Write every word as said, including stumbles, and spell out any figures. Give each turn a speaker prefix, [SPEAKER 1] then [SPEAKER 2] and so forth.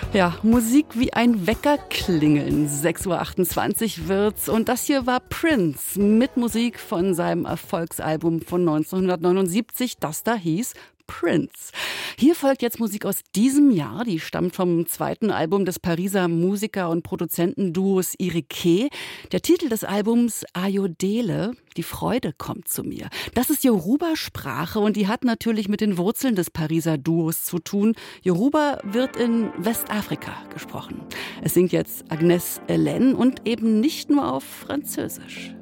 [SPEAKER 1] Ja, Musik wie ein Wecker klingeln. sechs Uhr achtundzwanzig wird's. Und das hier war Prince mit Musik von seinem Erfolgsalbum von neunzehnhundertneunundsiebzig, das da hieß Prince. Hier folgt jetzt Musik aus diesem Jahr. Die stammt vom zweiten Album des Pariser Musiker- und Produzentenduos Iriké. Der Titel des Albums Ayodele, die Freude kommt zu mir. Das ist Yoruba-Sprache und die hat natürlich mit den Wurzeln des Pariser Duos zu tun. Yoruba wird in Westafrika gesprochen. Es singt jetzt Agnès Hélène und eben nicht nur auf Französisch.